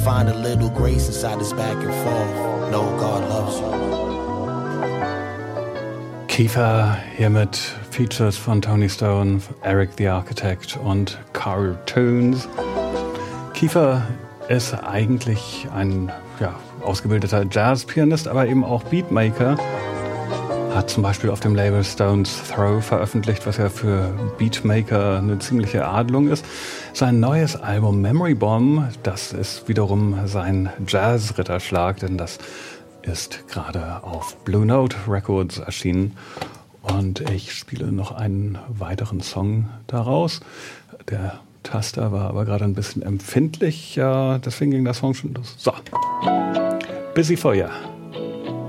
find a little grace inside this back and forth. No, God loves you. Kiefer hier mit Features von Tony Stone, Eric the Architect und Carl Tunes. Kiefer ist eigentlich ein ausgebildeter Jazzpianist, aber eben auch Beatmaker. Hat zum Beispiel auf dem Label Stone's Throw veröffentlicht, was ja für Beatmaker eine ziemliche Adelung ist. Sein neues Album Memory Bomb, das ist wiederum sein Jazz-Ritterschlag, denn das ist gerade auf Blue Note Records erschienen. Und ich spiele noch einen weiteren Song daraus. Der Taster war aber gerade ein bisschen empfindlich, ja, deswegen ging der Song schon los. So, Busy for Ya.